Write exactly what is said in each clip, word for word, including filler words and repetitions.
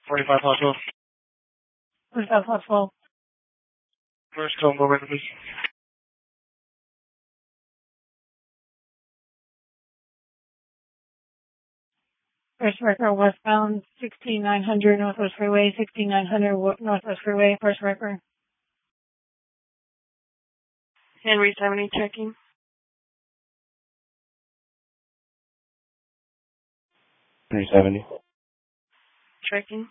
forty-five Hot twelve. forty-five Hot twelve. First call, go record, please. First record westbound, sixteen nine hundred Northwest Freeway, sixteen nine hundred Northwest Freeway, first record. Henry seventy checking. Henry seventy. Checking.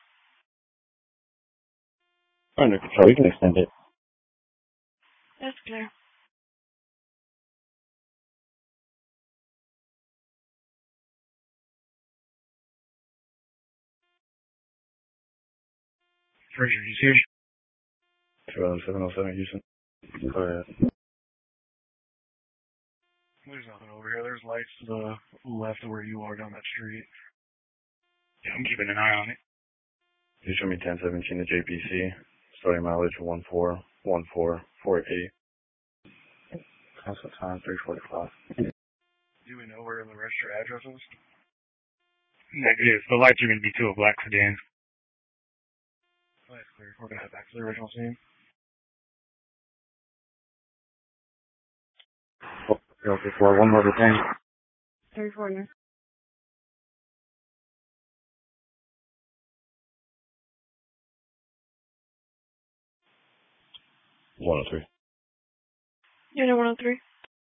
Under control, you can extend it. That's clear. Fraser, you see two oh seven oh seven Houston. Go ahead. There's nothing over here. There's lights to the left of where you are down that street. Yeah, I'm keeping an eye on it. You show me ten seventeen to J P C. Starting mileage one four one four four eight. Constant time three forty-five. Do we know where the rest of your address is? Negative. The lights are going to be to a black sedan. That's clear. We're going to head back to the original scene. Okay, for one more thing. thirty-four, yeah. one oh three. Unit one oh three.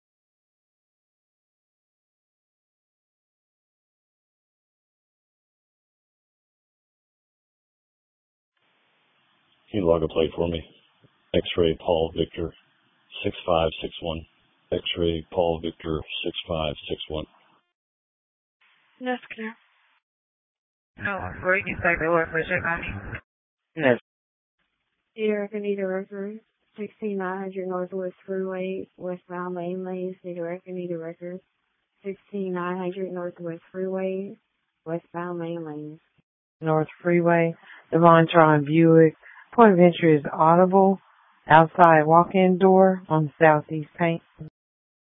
Can you log a plate for me? X-ray Paul Victor six five six one. X-ray Paul Victor six five six one. That's clear. No, where you can start the work for check on me. Yes. Either Econita record, sixteen nine hundred Northwest Freeway, westbound lane lanes, Either Econita record, sixteen nine hundred Northwest Freeway, westbound lane lanes. North Freeway, Devon Tron Buick. Point of entry is Audible. Outside walk-in door on southeast paint.